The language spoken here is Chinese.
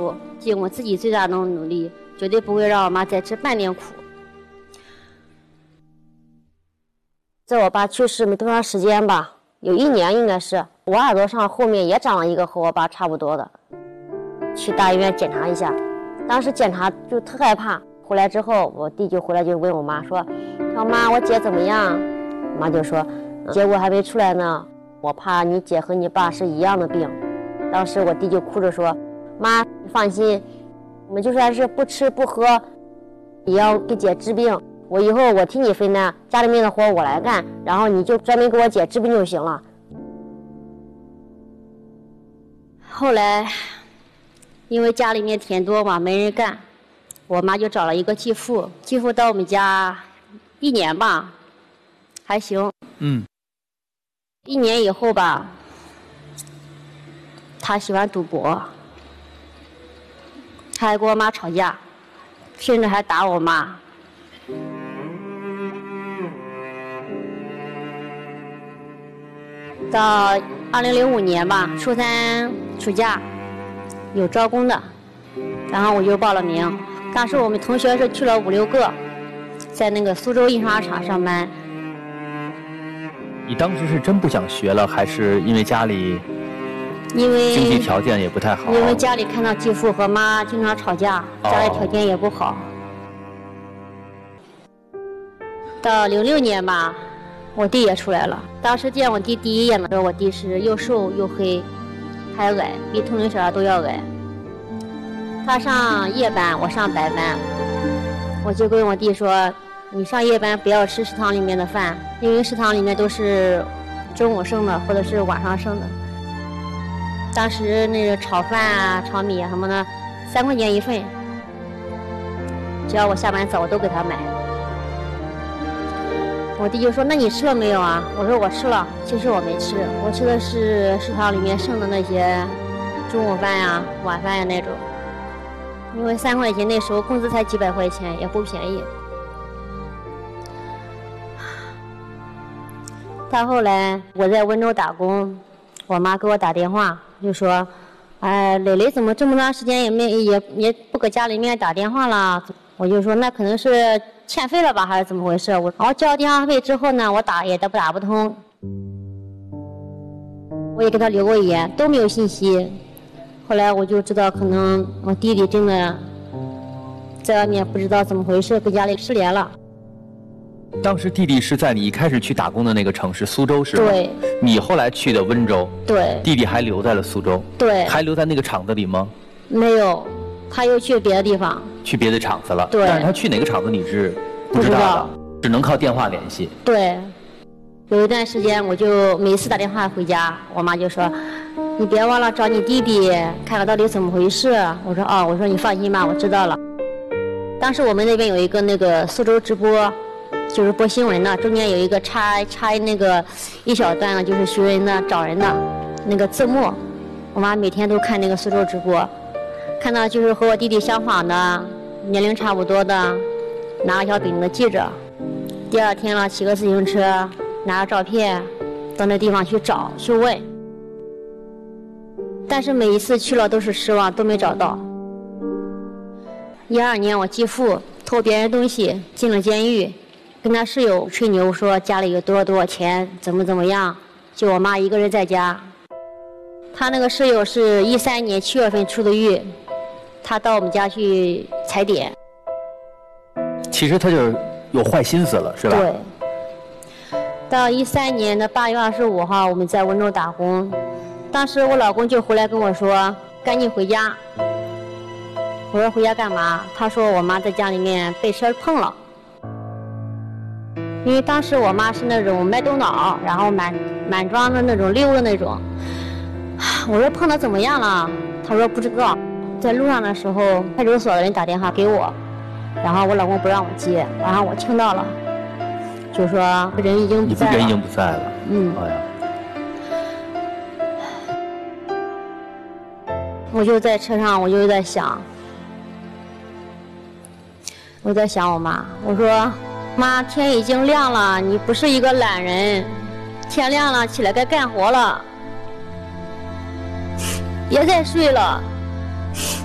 书，尽我自己最大的努力，绝对不会让我妈再吃半点苦。在我爸去世没多长时间吧，有1年应该是，我耳朵上后面也长了一个和我爸差不多的，去大医院检查一下，当时检查就特害怕。回来之后，我弟就回来就问我妈说：“妈，我姐怎么样？”我妈就说：“结果还没出来呢，我怕你姐和你爸是一样的病。”当时我弟就哭着说：“妈，你放心，我们就算是不吃不喝，也要给姐治病。我以后我替你分担，家里面的活我来干，然后你就专门给我姐治病就行了。”后来，因为家里面田多嘛，没人干，我妈就找了一个继父，继父到我们家1年吧，还行。1年以后吧，他喜欢赌博，他还跟我妈吵架，甚至还打我妈。到2005年吧，初3暑假有招工的，然后我就报了名。当时我们同学是去了5、6个，在那个苏州印刷厂上班。 你当时是真不想学了，还是因为家里经济条件也不太好？ 因为家里看到继父和妈经常吵架，家里条件也不好。到06年吧，我弟也出来了。当时见我弟第一眼的时候，我弟是又瘦又黑，还矮，比同龄小孩都要矮。他上夜班，我上白班。我就跟我弟说：“你上夜班不要吃食堂里面的饭，因为食堂里面都是中午剩的或者是晚上剩的。”当时那个炒饭啊、炒米啊什么的，3块钱一份，只要我下班早，我都给他买。我弟就说：“那你吃了没有啊？”我说：“我吃了。”其实我没吃，我吃的是食堂里面剩的那些中午饭呀、晚饭呀那种。因为3块钱那时候工资才几百块钱，也不便宜。到后来我在温州打工，我妈给我打电话就说：“哎，磊磊怎么这么长时间也不搁家里面打电话了？”我就说：“那可能是欠费了吧，还是怎么回事？”我交电话费之后呢，我打也打不通。我也给他留过言，都没有信息。后来我就知道，可能我弟弟真的在外面不知道怎么回事，跟家里失联了。 当时弟弟是在你一开始去打工的那个城市苏州是吗？ 对。 你后来去的温州。 对。 弟弟还留在了苏州。 对。 还留在那个厂子里吗？ 没有，他又去别的地方。 去别的厂子了。 对。 但是他去哪个厂子你是不知道的，只能靠电话联系。 对。有一段时间，我就每次打电话回家，我妈就说：“你别忘了找你弟弟，看看到底怎么回事。”我说：“哦，我说你放心吧，我知道了。”当时我们那边有一个那个苏州直播，就是播新闻的，中间有一个插那个一小段的，就是寻人的、找人的那个字幕。我妈每天都看那个苏州直播，看到就是和我弟弟相仿的、年龄差不多的，拿个小本子记着。第2天了，骑个自行车，拿着照片到那地方去找去问。但是每一次去了都是失望，都没找到。12年，我继父偷别人东西进了监狱，跟他室友吹牛说家里有多少钱，怎么样，就我妈一个人在家。他那个室友是13年7月份出的狱，他到我们家去踩点。 其实他就是有坏心思了，是吧？ 对。到13年的8月25号，我们在温州打工。当时我老公就回来跟我说：“赶紧回家。”我说：“回家干嘛？”他说：“我妈在家里面被车碰了。”因为当时我妈是那种麦兜脑，然后满装的那种溜的那种。我说：“碰得怎么样了？”他说：“不知道。”在路上的时候，派出所的人打电话给我，然后我老公不让我接，然后我听到了，就说人已经不在了。 人已经不在了。哎呀。 我就在车上，我就在想，我妈，我说：“妈，天已经亮了，你不是一个懒人，天亮了起来该干活了，别再睡了。”